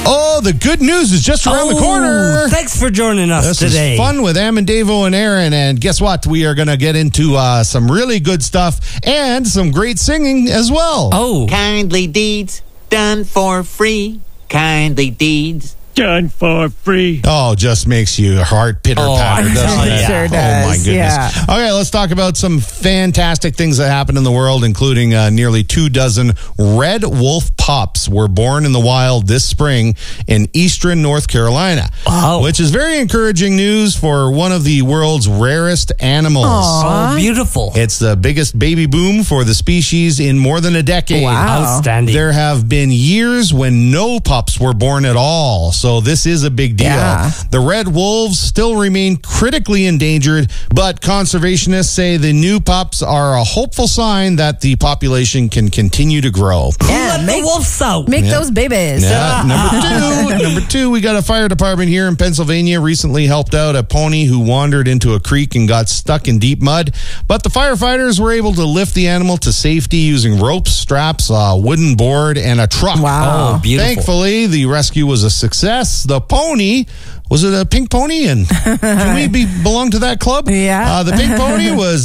Oh, the good news is just around the corner. Thanks for joining us today. This is fun with Am and Davo and Aaron. And guess what? We are going to get into some really good stuff and some great singing as well. Oh. Kindly deeds done for free. Kindly deeds done for free. Oh, just makes your heart pitter-patter, doesn't it? Sure does. Oh, my goodness. Yeah. Okay, let's talk about some fantastic things that happened in the world, including nearly 24 red wolf pups were born in the wild this spring in eastern North Carolina, which is very encouraging news for one of the world's rarest animals. Oh, beautiful. It's the biggest baby boom for the species in more than a decade. Wow. Outstanding. There have been years when no pups were born at all, so this is a big deal. Yeah. The red wolves still remain critically endangered, but conservationists say the new pups are a hopeful sign that the population can continue to grow. Yeah, Let the wolves out. Make those babies. Yeah. Number two, we got a fire department here in Pennsylvania recently helped out a pony who wandered into a creek and got stuck in deep mud, but the firefighters were able to lift the animal to safety using ropes, straps, a wooden board, and a truck. Wow. Oh, beautiful. Thankfully, the rescue was a success. The pony, was it a pink pony? And can we belong to that club? Yeah. The pink pony was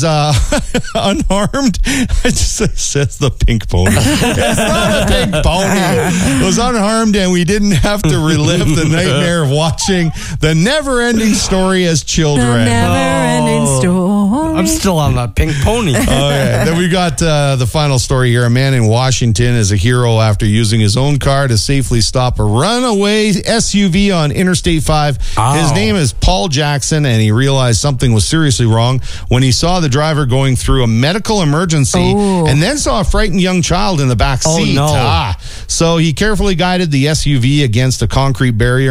unharmed. It just says the pink pony. It's not a pink pony. It was unharmed, and we didn't have to relive the nightmare of watching the never-ending story as children. The never-ending story. I'm still on that pink pony. Okay. Then we got the final story here. A man in Washington is a hero after using his own car to safely stop a runaway SUV on Interstate 5. His name is Paul Jackson, and he realized something was seriously wrong when he saw the driver going through a medical emergency and then saw a frightened young child in the back seat. Oh, no. So he carefully guided the SUV against a concrete barrier